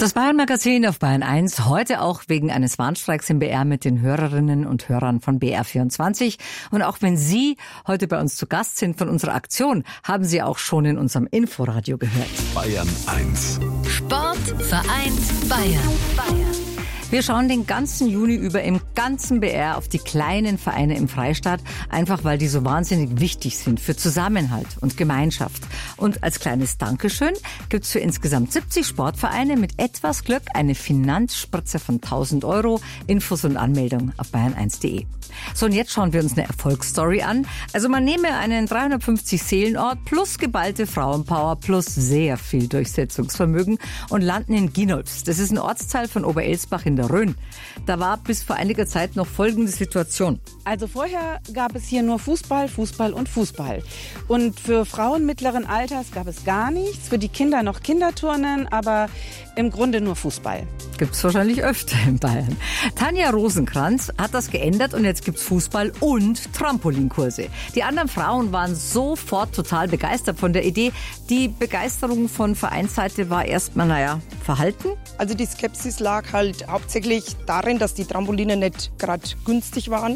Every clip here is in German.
Das Bayern-Magazin auf Bayern 1, heute auch wegen eines Warnstreiks im BR mit den Hörerinnen und Hörern von BR24. Und auch wenn Sie heute bei uns zu Gast sind von unserer Aktion, haben Sie auch schon in unserem Inforadio gehört. Bayern 1. Sport vereint Bayern. Wir schauen den ganzen Juni über im ganzen BR auf die kleinen Vereine im Freistaat, einfach weil die so wahnsinnig wichtig sind für Zusammenhalt und Gemeinschaft. Und als kleines Dankeschön gibt's für insgesamt 70 Sportvereine mit etwas Glück eine Finanzspritze von 1.000 €. Infos und Anmeldung auf bayern1.de. So, und jetzt schauen wir uns eine Erfolgsstory an. Also man nehme einen 350-Seelenort plus geballte Frauenpower plus sehr viel Durchsetzungsvermögen und landen in Ginolfs. Das ist ein Ortsteil von Oberelsbach in der Rhön. Da war bis vor einiger Zeit noch folgende Situation. Also vorher gab es hier nur Fußball, Fußball und Fußball. Und für Frauen mittleren Alters gab es gar nichts. Für die Kinder noch Kinderturnen, aber im Grunde nur Fußball. Gibt's wahrscheinlich öfter in Bayern. Tanja Rosenkranz hat das geändert und jetzt gibt's Fußball und Trampolinkurse. Die anderen Frauen waren sofort total begeistert von der Idee. Die Begeisterung von Vereinsseite war erstmal, verhalten. Also die Skepsis lag halt hauptsächlich darin, dass die Trampoline nicht gerade günstig waren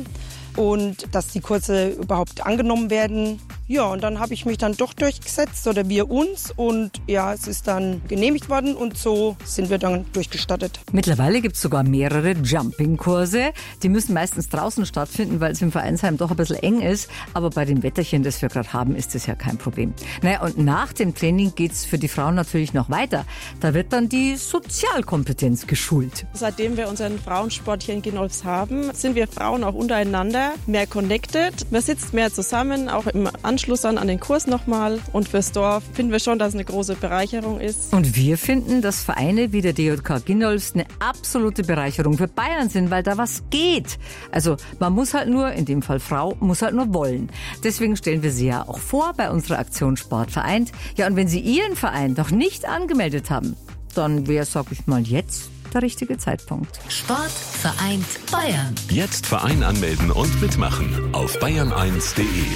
und dass die Kurse überhaupt angenommen werden. Ja, und dann habe ich mich dann doch durchgesetzt, oder wir uns. Und ja, es ist dann genehmigt worden und so sind wir dann durchgestattet. Mittlerweile gibt es sogar mehrere Jumping-Kurse. Die müssen meistens draußen stattfinden, weil es im Vereinsheim doch ein bisschen eng ist. Aber bei dem Wetterchen, das wir gerade haben, ist das ja kein Problem. Naja, und nach dem Training geht's für die Frauen natürlich noch weiter. Da wird dann die Sozialkompetenz geschult. Seitdem wir unseren Frauensport hier in Ginolfs haben, sind wir Frauen auch untereinander mehr connected. Man sitzt mehr zusammen, auch im Anschluss an den Kurs nochmal. Und fürs Dorf finden wir schon, dass es eine große Bereicherung ist. Und wir finden, dass Vereine wie der DJK Ginolfs eine absolute Bereicherung für Bayern sind, weil da was geht. Also man muss halt nur, in dem Fall Frau, muss halt nur wollen. Deswegen stellen wir sie ja auch vor bei unserer Aktion Sport vereint. Ja, und wenn Sie Ihren Verein noch nicht angemeldet haben, dann wäre, sag ich mal, jetzt der richtige Zeitpunkt. Sport vereint Bayern. Jetzt Verein anmelden und mitmachen auf bayern1.de.